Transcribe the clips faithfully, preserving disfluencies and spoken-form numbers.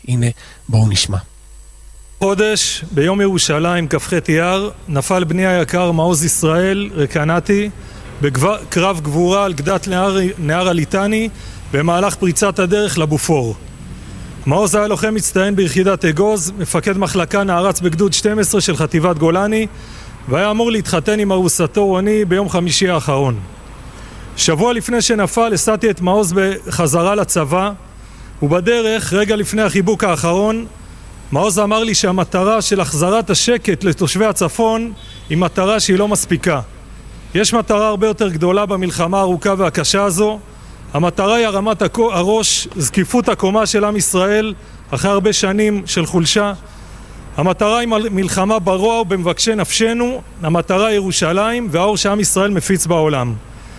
הנה, בואו נשמע. חודש, ביום ירושלים, כ"ח אייר, נפל בני היקר מעוז ישראל, רקנתי, בקרב גבורה על גדת נהר, נהר הליטני, במהלך פריצת הדרך לבופור. מעוז היה לוחם מצטיין ביחידת אגוז, מפקד מחלקה נערץ בגדוד שתים עשרה של חטיבת גולני, והיה אמור להתחתן עם ארוסתו רוני ביום חמישי האחרון. שבוע לפני שנפל, הסעתי את מעוז בחזרה לצבא, ובדרך, רגע לפני החיבוק האחרון, מעוז אמר לי שהמטרה של החזרת השקט לתושבי הצפון היא מטרה שהיא לא מספיקה. יש מטרה הרבה יותר גדולה במלחמה הארוכה והקשה הזו. המטרה היא הרמת הראש, זקיפות הקומה של עם ישראל אחרי הרבה שנים של חולשה. המטרה היא מלחמה ברוע ובמבקשי נפשנו. המטרה היא ירושלים והאור שעם ישראל מפיץ בעולם.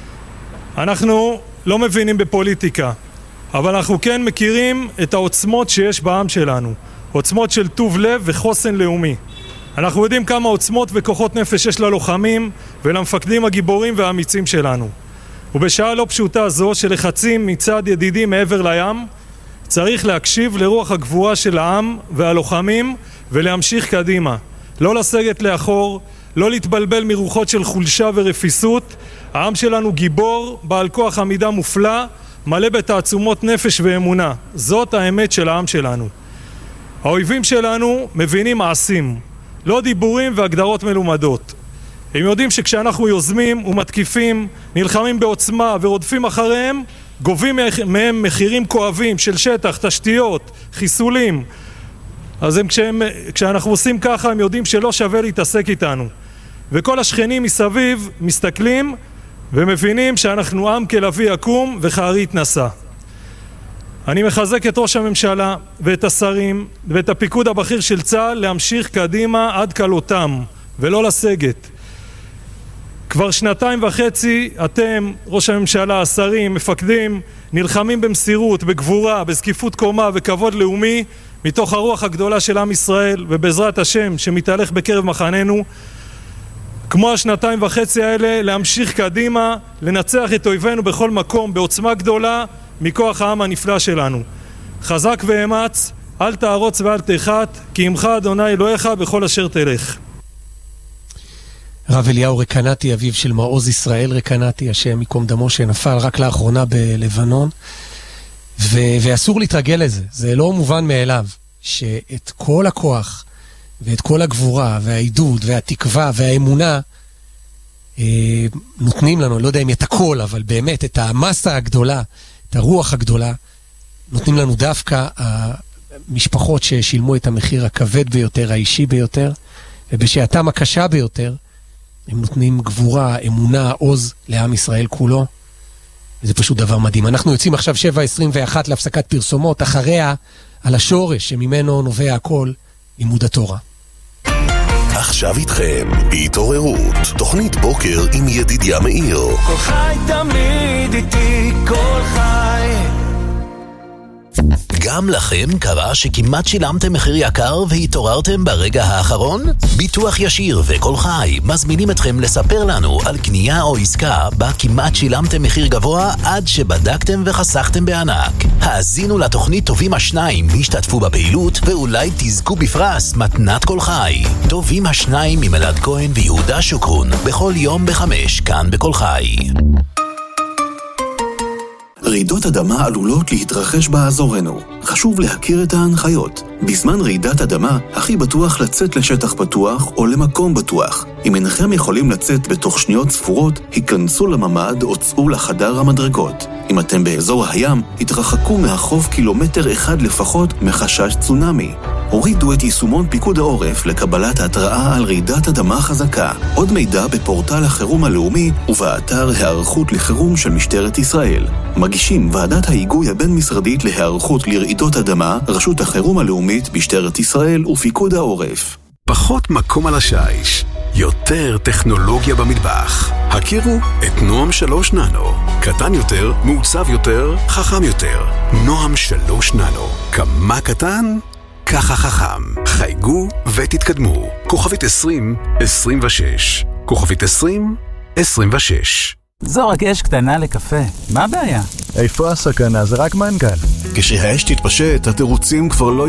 אנחנו לא מבינים בפוליטיקה, אבל אנחנו כן מכירים את העוצמות שיש בעם שלנו. עוצמות של טוב לב וחוסן לאומי. אנחנו יודעים כמה עוצמות וכוחות נפש יש ללוחמים ולמפקדים הגיבורים והאמיצים שלנו. ובשעה לא פשוטה זו של לחצים מצד ידידים מעבר לים, צריך להקשיב לרוח הגבורה של העם והלוחמים ולהמשיך קדימה. לא לסגת לאחור, לא להתבלבל מרוחות של חולשה ורפיסות. העם שלנו גיבור, בעל כוח עמידה מופלא, מלא בתעצומות נפש ואמונה. זאת האמת של העם שלנו. האויבים שלנו מבינים מעשים, לא דיבורים והגדרות מלומדות. הם יודעים שכשאנחנו יוזמים ומתקיפים, נלחמים בעוצמה ורודפים אחריהם, גובים מהם מחירים כואבים של שטח, תשתיות, חיסולים. אז הם, כשהם, כשאנחנו עושים ככה, הם יודעים שלא שווה להתעסק איתנו. וכל השכנים מסביב מסתכלים ומבינים שאנחנו עם כלביא יקום וכארי יתנשא. אני מחזק את ראש הממשלה ואת השרים ואת הפיקוד הבכיר של צה"ל להמשיך קדימה עד כלותם ולא לסגת. כבר שנתיים וחצי אתם, ראש הממשלה, השרים, מפקדים, נלחמים במסירות, בגבורה, בזקיפות קומה וכבוד לאומי מתוך הרוח הגדולה של עם ישראל, ובעזרת השם שמתהלך בקרב מחננו, כמו השנתיים וחצי האלה, להמשיך קדימה, לנצח את אויבינו בכל מקום בעוצמה גדולה מכוח העם הנפלא שלנו. חזק ואמץ, אל תערוץ ואל תחת, כי עמך אדוני אלוהיך בכל אשר תלך. רב אליהו רקנתי, אביו של מעוז ישראל רקנתי, השם מקום דמו, שנפל רק לאחרונה בלבנון. ו- ואסור להתרגל לזה, זה לא מובן מאליו, שאת כל הכוח ואת כל הגבורה והעידוד והתקווה והאמונה אה, נותנים לנו, לא יודע אם את הכל, אבל באמת את המסה הגדולה, את הרוח הגדולה, נותנים לנו דווקא המשפחות ששילמו את המחיר הכבד ביותר, האישי ביותר, ובשעתם הקשה ביותר, הם נותנים גבורה, אמונה, עוז לעם ישראל כולו. וזה פשוט דבר מדהים. אנחנו יוצאים עכשיו שבע עשרים ואחת להפסקת פרסומות, אחריה על השורש שממנו נובע הכל, לימוד התורה. עכשיו איתכם, בהתעוררות, תוכנית בוקר עם ידידיה מאיר. כל חי תמיד איתי, כל חי. גם לכם קרה שכמעט שילמתם מחיר יקר והתעוררתם ברגע האחרון? ביטוח ישיר וכל חי מזמינים אתכם לספר לנו על קנייה או עסקה בה כמעט שילמתם מחיר גבוה עד שבדקתם וחסכתם בענק. האזינו לתוכנית טובים השניים, השתתפו בפעילות ואולי תזכו בפרס מתנת כל חי. טובים השניים עם אלעד כהן ויהודה שוקרון, בכל יום בחמש, כאן בכל חי. רעידות אדמה עלולות להתרחש באזורנו. חשוב להכיר את ההנחיות. בזמן רעידת אדמה, הכי בטוח לצאת לשטח פתוח או למקום בטוח. אם אינכם יכולים לצאת בתוך שניות ספורות, היכנסו לממד או צאו לחדר המדרגות. אם אתם באזור הים, התרחקו מהחוף קילומטר אחד לפחות מחשש צונמי. הורידו את יישומון פיקוד העורף לקבלת התראה על רעידת אדמה חזקה. עוד מידע בפורטל החירום הלאומי ובאתר הערכות לחירום של משטרת ישראל. מגישים ועדת ההיגוי הבין-משרדית להיערכות לרעידות אדמה, רשות החירום הלאומית, משטרת ישראל ופיקוד העורף. פחות מקום על השיש, יותר טכנולוגיה במטבח. הכירו את נועם שלוש ננו. קטן יותר, מעוצב יותר, חכם יותר. נועם שלוש ננו. כמה קטן? ככה חכם. חייגו ותתקדמו. כוכבית עשרים עשרים ושש. כוכבית עשרים עשרים ושש. זו רק אש קטנה לקפה. מה הבעיה? איפה הסכנה? זה רק מנכ"ל. כשהאש תתפשט, התירוצים כבר לא